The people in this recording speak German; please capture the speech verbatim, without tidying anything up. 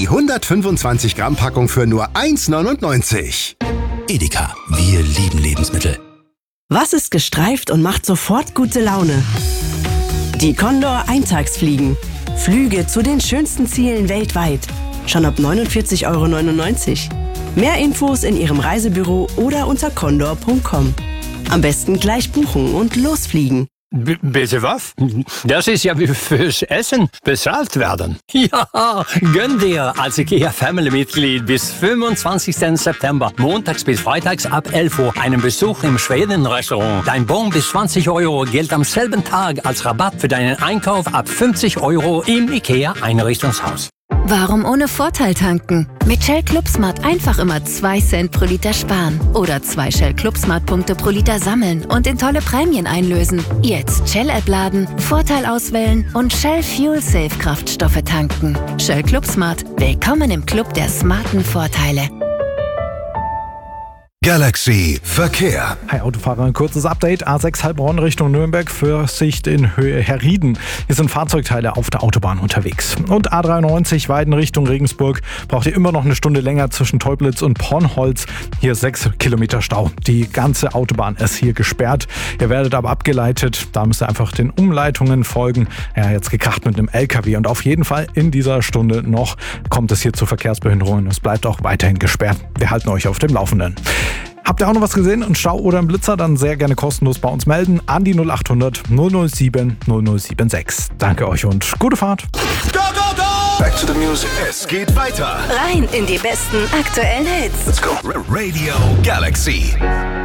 die hundertfünfundzwanzig Gramm Packung für nur eins neunundneunzig. Edeka, wir lieben Lebensmittel. Was ist gestreift und macht sofort gute Laune? Die Condor Eintagsfliegen. Flüge zu den schönsten Zielen weltweit. Schon ab neunundvierzig Euro neunundneunzig. Mehr Infos in Ihrem Reisebüro oder unter condor punkt com. Am besten gleich buchen und losfliegen. B- bitte was? Das ist ja wie fürs Essen bezahlt werden. Ja, gönn dir als IKEA-Family-Mitglied bis fünfundzwanzigsten September, montags bis freitags ab elf Uhr, einen Besuch im Schweden-Restaurant. Dein Bon bis zwanzig Euro gilt am selben Tag als Rabatt für deinen Einkauf ab fünfzig Euro im IKEA-Einrichtungshaus. Warum ohne Vorteil tanken? Mit Shell ClubSmart einfach immer zwei Cent pro Liter sparen. Oder zwei Shell ClubSmart-Punkte pro Liter sammeln und in tolle Prämien einlösen. Jetzt Shell-App laden, Vorteil auswählen und Shell Fuel Safe Kraftstoffe tanken. Shell ClubSmart. Willkommen im Club der smarten Vorteile. Galaxy Verkehr. Hi Autofahrer, ein kurzes Update. A sechs Heilbronn Richtung Nürnberg, Vorsicht in Höhe Herrieden. Hier sind Fahrzeugteile auf der Autobahn unterwegs. Und A dreiundneunzig Weiden Richtung Regensburg. Braucht ihr immer noch eine Stunde länger zwischen Teublitz und Pornholz. Hier sechs Kilometer Stau. Die ganze Autobahn ist hier gesperrt. Ihr werdet aber abgeleitet. Da müsst ihr einfach den Umleitungen folgen. Ja, jetzt gekracht mit einem L K W. Und auf jeden Fall in dieser Stunde noch kommt es hier zu Verkehrsbehinderungen. Es bleibt auch weiterhin gesperrt. Wir halten euch auf dem Laufenden. Habt ihr auch noch was gesehen? Ein Stau oder ein Blitzer? Dann sehr gerne kostenlos bei uns melden. An die null acht hundert null null sieben null null sieben sechs. Danke euch und gute Fahrt. Go, go, go! Back to the music. Es geht weiter. Rein in die besten aktuellen Hits. Let's go. Radio Galaxy.